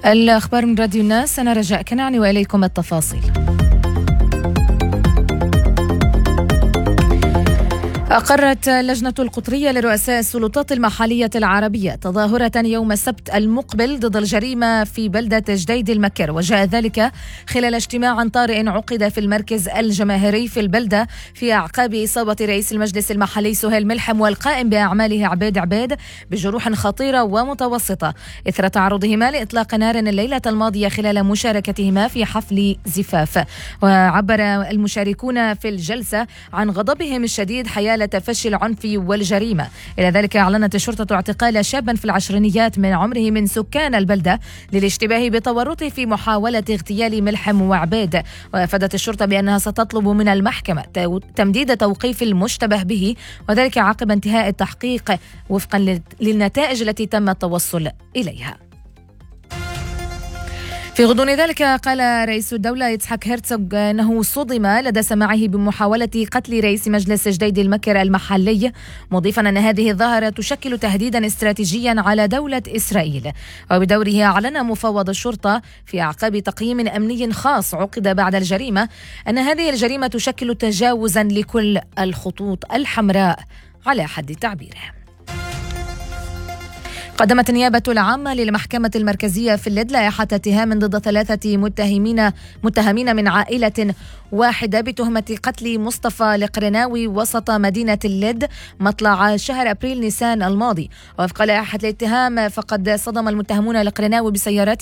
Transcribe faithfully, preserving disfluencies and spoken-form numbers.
الأخبار من راديو الناس، أنا رجاء كنعني وإليكم التفاصيل. أقرت اللجنة القطرية لرؤساء السلطات المحلية العربية تظاهرة يوم السبت المقبل ضد الجريمة في بلدة جديد المكر، وجاء ذلك خلال اجتماع طارئ عقد في المركز الجماهيري في البلدة في أعقاب إصابة رئيس المجلس المحلي سهيل ملحم والقائم بأعماله عبيد عبيد بجروح خطيرة ومتوسطة إثر تعرضهما لإطلاق نار الليلة الماضية خلال مشاركتهما في حفل زفاف. وعبر المشاركون في الجلسة عن غضبهم الشديد حيال تفشي العنف والجريمة. إلى ذلك أعلنت الشرطة اعتقال شابا في العشرينيات من عمره من سكان البلدة للاشتباه بتورطه في محاولة اغتيال ملحم وعبيد. وأفادت الشرطة بأنها ستطلب من المحكمة تمديد توقيف المشتبه به، وذلك عقب انتهاء التحقيق وفقا للنتائج التي تم التوصل إليها. في غضون ذلك قال رئيس الدولة يتحك هرتسوغ أنه صدم لدى سماعه بمحاولة قتل رئيس مجلس جديد المكر المحلي، مضيفا أن هذه الظاهرة تشكل تهديدا استراتيجيا على دولة إسرائيل. وبدوره أعلن مفوض الشرطة في أعقاب تقييم أمني خاص عقد بعد الجريمة أن هذه الجريمة تشكل تجاوزا لكل الخطوط الحمراء على حد تعبيره. قدمت النيابة العامة للمحكمة المركزية في اللد لائحة اتهام ضد ثلاثة متهمين متهمين من عائلة واحدة بتهمة قتل مصطفى القرناوي وسط مدينة اللد مطلع شهر أبريل نيسان الماضي. وفق لائحة الاتهام فقد صدم المتهمون القرناوي بسيارات